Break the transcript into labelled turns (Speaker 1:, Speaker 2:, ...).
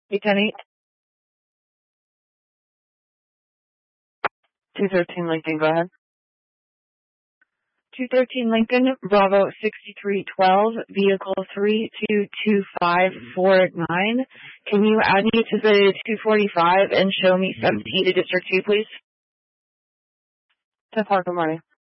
Speaker 1: 810-8. 213 Lincoln, go ahead. 213 Lincoln, Bravo 6312, vehicle 322549. Can you add me to the 245 and show me 17 to District 2, please? 10-4, good morning.